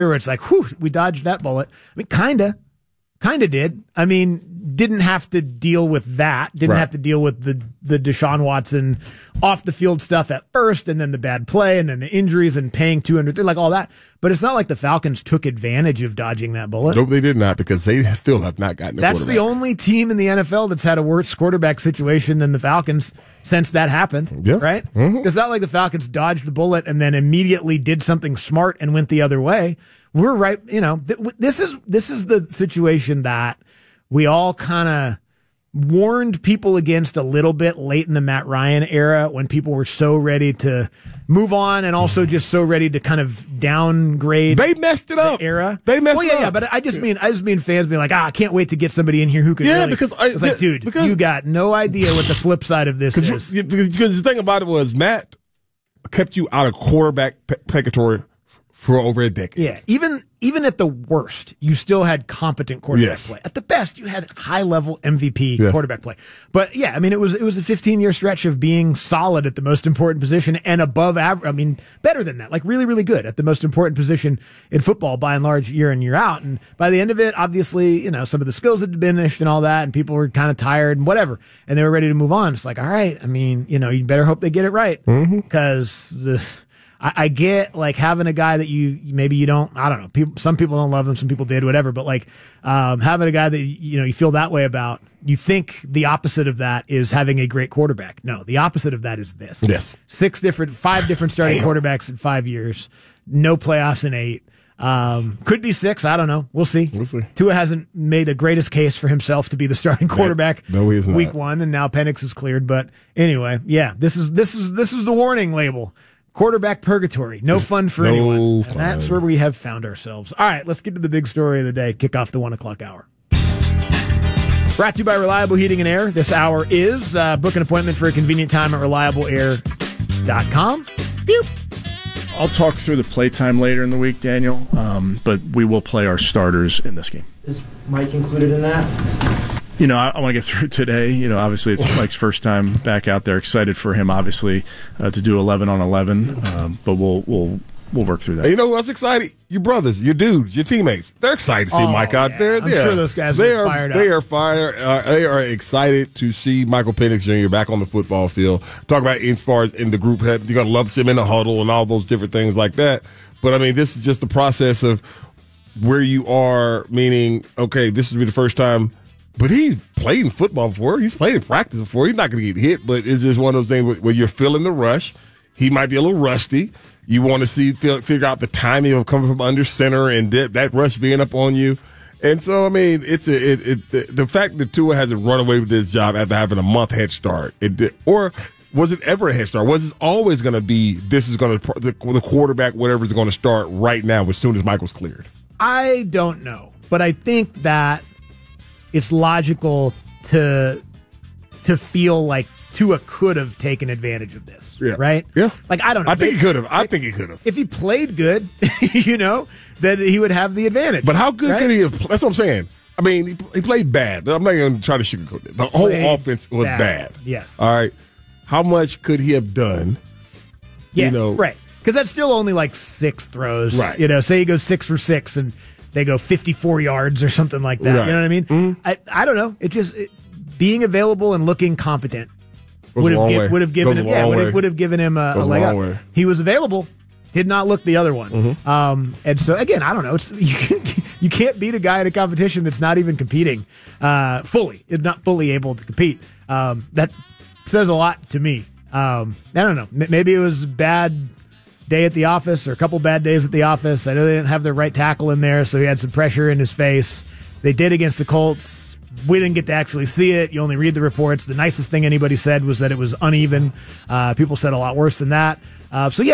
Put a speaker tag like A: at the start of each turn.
A: where it's like, whew, we dodged that bullet. I mean, kinda did. I mean, didn't have to deal with that. Didn't have to deal with the Deshaun Watson off the field stuff at first, and then the bad play, and then the injuries, and paying $200, like all that. But it's not like the Falcons took advantage of dodging that bullet.
B: Nope, they did not, because they still have not gotten a quarterback.
A: That's the only team in the NFL that's had a worse quarterback situation than the Falcons since that happened, right? Mm-hmm. It's not like the Falcons dodged the bullet and then immediately did something smart and went the other way. We're right, this is the situation that we all kind of warned people against a little bit late in the Matt Ryan era, when people were so ready to move on and also just so ready to kind of downgrade.
B: They messed it up. They messed it up.
A: Yeah, but I just mean fans being like, I can't wait to get somebody in here who can. Yeah, really. Because it's like, dude, you got no idea what the flip side of this is.
B: Because the thing about it was, Matt kept you out of quarterback purgatory for over a decade.
A: Yeah, even at the worst, you still had competent quarterback play. At the best, you had high-level MVP quarterback play. But yeah, I mean, it was a 15-year stretch of being solid at the most important position and above average. I mean, better than that, like really, really good at the most important position in football by and large, year in, year out. And by the end of it, obviously, some of the skills had diminished and all that, and people were kind of tired and whatever, and they were ready to move on. It's like, all right, I mean, you better hope they get it right, because I get like having a guy that you don't, I don't know. Some people don't love him. Some people did, whatever. But like, having a guy that, you feel that way about, you think the opposite of that is having a great quarterback. No, the opposite of that is this.
B: Yes.
A: 5 different starting quarterbacks in 5 years. No playoffs in 8. Could be 6. I don't know. We'll see. Tua hasn't made the greatest case for himself to be the starting quarterback.
B: No, he is not.
A: Week 1, and now Penix is cleared. But anyway, yeah, this is the warning label. Quarterback purgatory. No fun for anyone. And that's where we have found ourselves. All right, let's get to the big story of the day. Kick off the 1 o'clock hour. Brought to you by Reliable Heating and Air. This hour is book an appointment for a convenient time at reliableair.com.
C: I'll talk through the playtime later in the week, Daniel, but we will play our starters in this game.
A: Is Mike included in that?
C: I want to get through today. Obviously it's Mike's first time back out there. Excited for him, obviously, to do 11 on 11. But we'll work through that.
B: You know who else excited? Your brothers, your dudes, your teammates. They're excited to see Mike out there.
A: I'm sure those guys are fired up.
B: They are excited to see Michael Penix Jr. back on the football field. Talk about as far as in the group, you're going to love to see him in the huddle and all those different things like that. But I mean, this is just the process of where you are, meaning, okay, this will be the first time. But he's played in football before. He's played in practice before. He's not going to get hit, but it's just one of those things where you're feeling the rush. He might be a little rusty. You want to figure out the timing of coming from under center and that rush being up on you. And so, I mean, the fact that Tua hasn't run away with this job after having a month head start, or was it ever a head start? Was it always going to be the quarterback, whatever is going to start right now as soon as Michael's cleared?
A: I don't know, but I think that it's logical to feel like Tua could have taken advantage of this, right?
B: Yeah.
A: Like, I don't know.
B: I think he could have.
A: If he played good, that he would have the advantage.
B: But how good could he have? That's what I'm saying. I mean, he played bad. I'm not going to try to sugarcoat it. The whole offense was bad.
A: Yes.
B: All right. How much could he have done?
A: Yeah, right. Because that's still only like 6 throws.
B: Right.
A: Say he goes 6 for 6 and they go 54 yards or something like that. Right. You know what I mean? Mm-hmm. I don't know. Being available and looking competent would have given him a leg up. He was available, did not look the other one. Mm-hmm. And so again, I don't know. You can't beat a guy in a competition that's not even competing fully, not fully able to compete. That says a lot to me. I don't know. Maybe it was bad day at the office or a couple bad days at the office. I know they didn't have their right tackle in there, so he had some pressure in his face. They did against the Colts. We didn't get to actually see it. You only read the reports. The nicest thing anybody said was that it was uneven. People said a lot worse than that. So yeah,